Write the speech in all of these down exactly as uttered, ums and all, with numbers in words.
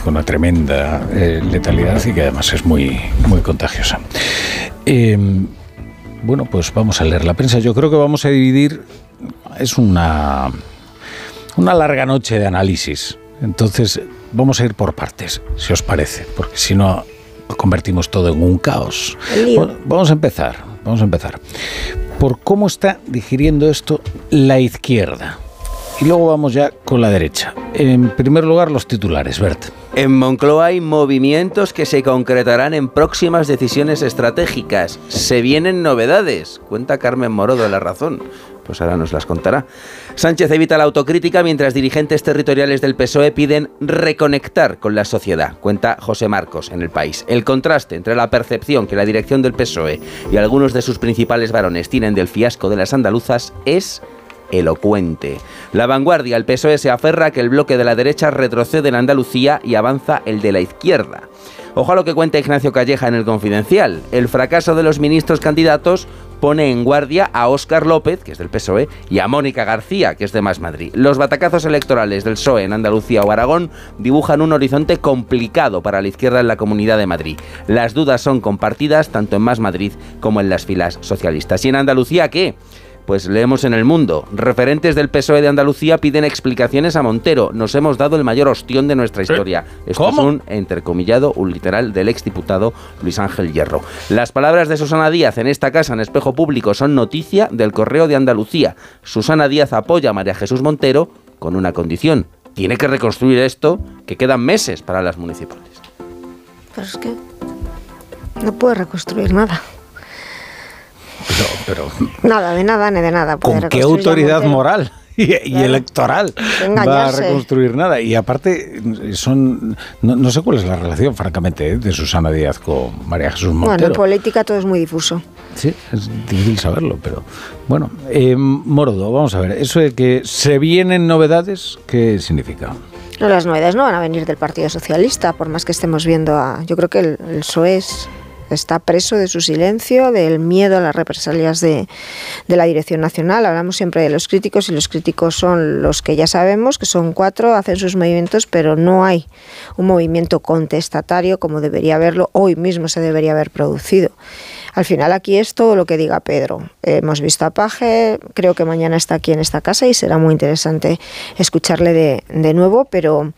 con una tremenda eh, letalidad y que además es muy, muy contagiosa. Eh, bueno, pues vamos a leer la prensa. Yo creo que vamos a dividir, es una, una larga noche de análisis, entonces vamos a ir por partes, si os parece, porque si no convertimos todo en un caos. Bueno, vamos a empezar, vamos a empezar por cómo está digiriendo esto la izquierda. Y luego vamos ya con la derecha. En primer lugar, los titulares, Bert. En Moncloa hay movimientos que se concretarán en próximas decisiones estratégicas. Se vienen novedades, cuenta Carmen Morodo de La Razón. Pues ahora nos las contará. Sánchez evita la autocrítica mientras dirigentes territoriales del P S O E piden reconectar con la sociedad, cuenta José Marcos en El País. El contraste entre la percepción que la dirección del P S O E y algunos de sus principales varones tienen del fiasco de las andaluzas es elocuente. La Vanguardia, el P S O E se aferra a que el bloque de la derecha retrocede en Andalucía y avanza el de la izquierda. Ojo a lo que cuenta Ignacio Calleja en El Confidencial. El fracaso de los ministros candidatos pone en guardia a Óscar López, que es del P S O E, y a Mónica García, que es de Más Madrid. Los batacazos electorales del P S O E en Andalucía o Aragón dibujan un horizonte complicado para la izquierda en la Comunidad de Madrid. Las dudas son compartidas tanto en Más Madrid como en las filas socialistas. ¿Y en Andalucía qué? Pues leemos en El Mundo. Referentes del P S O E de Andalucía piden explicaciones a Montero. Nos hemos dado el mayor ostión de nuestra historia. Esto ¿Cómo? Es un entrecomillado, un literal del exdiputado Luis Ángel Hierro. Las palabras de Susana Díaz en esta casa en Espejo Público son noticia del Correo de Andalucía. Susana Díaz apoya a María Jesús Montero con una condición. Tiene que reconstruir esto, que quedan meses para las municipales. Pero es que no puede reconstruir nada. Pero, pero, nada, de nada, ni de nada. ¿Con qué autoridad moral y, y claro. electoral va a reconstruir nada? Y aparte, son no, no sé cuál es la relación, francamente, ¿eh? de Susana Díaz con María Jesús Montero. Bueno, en política todo es muy difuso. Sí, es difícil saberlo, pero bueno. Eh, Morodo, vamos a ver, eso de que se vienen novedades, ¿qué significa? No, las novedades no van a venir del Partido Socialista, por más que estemos viendo a... Yo creo que el, el P S O E es... está preso de su silencio, del miedo a las represalias de, de la Dirección Nacional. Hablamos siempre de los críticos y los críticos son los que ya sabemos, que son cuatro, hacen sus movimientos, pero no hay un movimiento contestatario como debería haberlo, hoy mismo se debería haber producido. Al final aquí es todo lo que diga Pedro. Eh, hemos visto a Paje, creo que mañana está aquí en esta casa y será muy interesante escucarle de, de nuevo, pero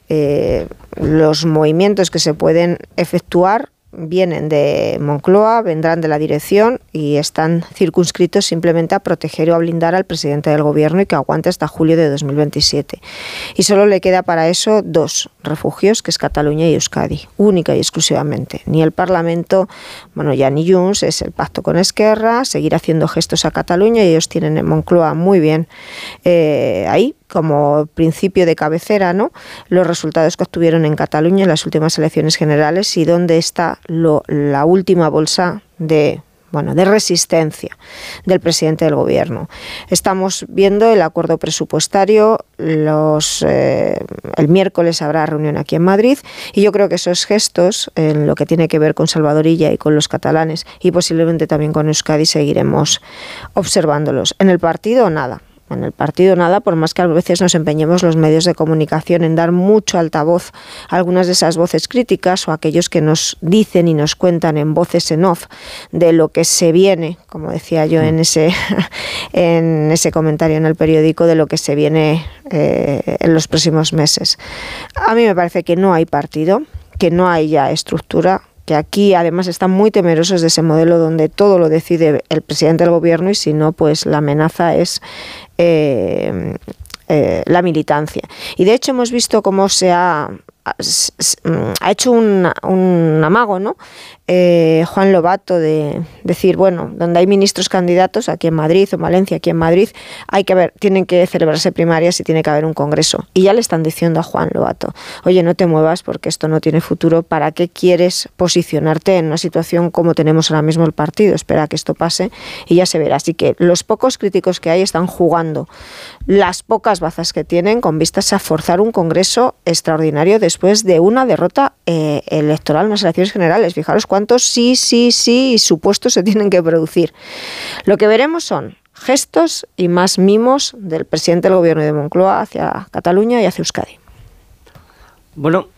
eh, los movimientos que se pueden efectuar vienen de Moncloa, vendrán de la dirección y están circunscritos simplemente a proteger o a blindar al presidente del gobierno y que aguante hasta julio de dos mil veintisiete. Y solo le queda para eso dos refugios, que es Cataluña y Euskadi, única y exclusivamente. Ni el Parlamento, bueno, ya ni Junts, es el pacto con Esquerra, seguir haciendo gestos a Cataluña y ellos tienen en Moncloa muy bien eh, ahí, como principio de cabecera, ¿no?, los resultados que obtuvieron en Cataluña en las últimas elecciones generales y dónde está lo, la última bolsa de, bueno, de resistencia del presidente del gobierno. Estamos viendo el acuerdo presupuestario, los, eh, el miércoles habrá reunión aquí en Madrid y yo creo que esos gestos, en lo que tiene que ver con Salvador Illa y con los catalanes y posiblemente también con Euskadi, seguiremos observándolos. En el partido, nada. En el partido nada, por más que a veces nos empeñemos los medios de comunicación en dar mucho altavoz a algunas de esas voces críticas o a aquellos que nos dicen y nos cuentan en voces en off de lo que se viene, como decía yo en ese en ese comentario en el periódico, de lo que se viene eh, en los próximos meses. A mí me parece que no hay partido, que no hay ya estructura, que aquí además están muy temerosos de ese modelo donde todo lo decide el presidente del gobierno y si no, pues la amenaza es eh, eh, la militancia. Y de hecho hemos visto cómo se ha, ha hecho un, un amago, ¿no? Eh, Juan Lobato, de decir, bueno, donde hay ministros candidatos, aquí en Madrid o en Valencia, aquí en Madrid, hay que ver, tienen que celebrarse primarias y tiene que haber un congreso. Y ya le están diciendo a Juan Lobato, oye, no te muevas porque esto no tiene futuro, ¿para qué quieres posicionarte en una situación como tenemos ahora mismo el partido? Espera que esto pase y ya se verá. Así que los pocos críticos que hay están jugando las pocas bazas que tienen con vistas a forzar un congreso extraordinario después de una derrota eh, electoral en las elecciones generales. Fijaros cuántos sí, sí, sí y supuestos se tienen que producir. Lo que veremos son gestos y más mimos del presidente del gobierno de Moncloa hacia Cataluña y hacia Euskadi. Bueno,